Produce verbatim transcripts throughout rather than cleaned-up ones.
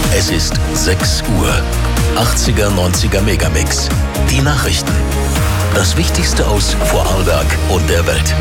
Es ist sechs Uhr. achtziger, neunziger Megamix. Die Nachrichten. Das Wichtigste aus Vorarlberg und der Welt.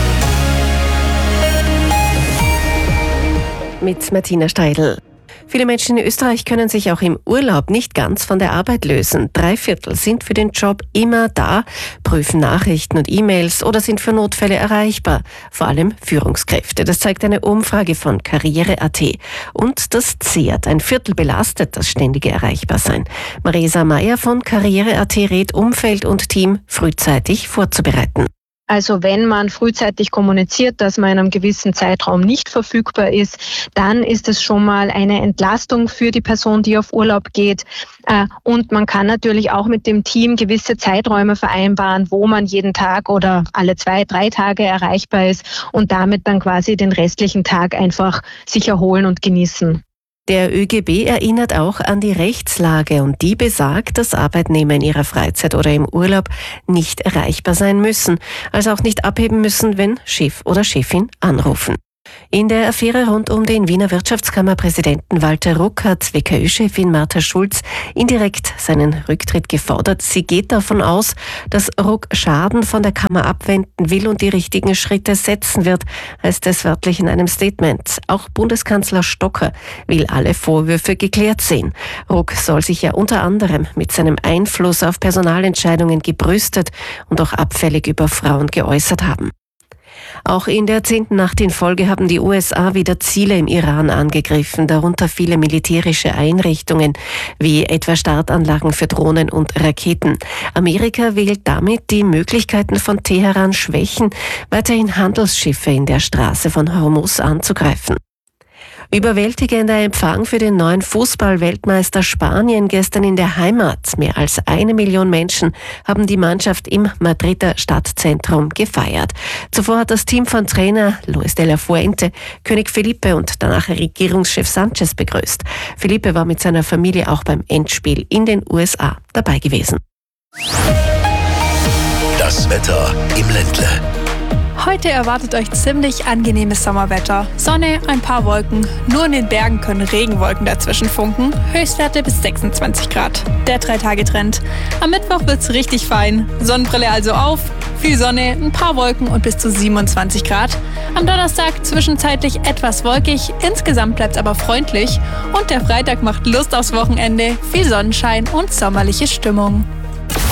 Mit Martina Steidl. Viele Menschen in Österreich können sich auch im Urlaub nicht ganz von der Arbeit lösen. Drei Viertel sind für den Job immer da, prüfen Nachrichten und E-Mails oder sind für Notfälle erreichbar. Vor allem Führungskräfte. Das zeigt eine Umfrage von Karriere Punkt at. Und das zehrt. Ein Viertel belastet das ständige Erreichbarsein. Marisa Meyer von Karriere Punkt at rät Umfeld und Team, frühzeitig vorzubereiten. Also wenn man frühzeitig kommuniziert, dass man in einem gewissen Zeitraum nicht verfügbar ist, dann ist es schon mal eine Entlastung für die Person, die auf Urlaub geht. Und man kann natürlich auch mit dem Team gewisse Zeiträume vereinbaren, wo man jeden Tag oder alle zwei, drei Tage erreichbar ist und damit dann quasi den restlichen Tag einfach sich erholen und genießen. Der ÖGB erinnert auch an die Rechtslage und die besagt, dass Arbeitnehmer in ihrer Freizeit oder im Urlaub nicht erreichbar sein müssen, also auch nicht abheben müssen, wenn Chef oder Chefin anrufen. In der Affäre rund um den Wiener Wirtschaftskammerpräsidenten Walter Ruck hat W K Ö-Chefin Martha Schulz indirekt seinen Rücktritt gefordert. Sie geht davon aus, dass Ruck Schaden von der Kammer abwenden will und die richtigen Schritte setzen wird, heißt es wörtlich in einem Statement. Auch Bundeskanzler Stocker will alle Vorwürfe geklärt sehen. Ruck soll sich ja unter anderem mit seinem Einfluss auf Personalentscheidungen gebrüstet und auch abfällig über Frauen geäußert haben. Auch in der zehnten Nacht in Folge haben die U S A wieder Ziele im Iran angegriffen, darunter viele militärische Einrichtungen, wie etwa Startanlagen für Drohnen und Raketen. Amerika will damit die Möglichkeiten von Teheran schwächen, weiterhin Handelsschiffe in der Straße von Hormuz anzugreifen. Überwältigender Empfang für den neuen Fußball-Weltmeister Spanien gestern in der Heimat. Mehr als eine Million Menschen haben die Mannschaft im Madrider Stadtzentrum gefeiert. Zuvor hat das Team von Trainer Luis de la Fuente König Felipe und danach Regierungschef Sanchez begrüßt. Felipe war mit seiner Familie auch beim Endspiel in den U S A dabei gewesen. Das Wetter im Ländle. Heute erwartet euch ziemlich angenehmes Sommerwetter. Sonne, ein paar Wolken. Nur in den Bergen können Regenwolken dazwischen funken. Höchstwerte bis sechsundzwanzig Grad. Der Drei-Tage-Trend. Am Mittwoch wird's richtig fein. Sonnenbrille also auf. Viel Sonne, ein paar Wolken und bis zu siebenundzwanzig Grad. Am Donnerstag zwischenzeitlich etwas wolkig. Insgesamt bleibt's aber freundlich. Und der Freitag macht Lust aufs Wochenende. Viel Sonnenschein und sommerliche Stimmung.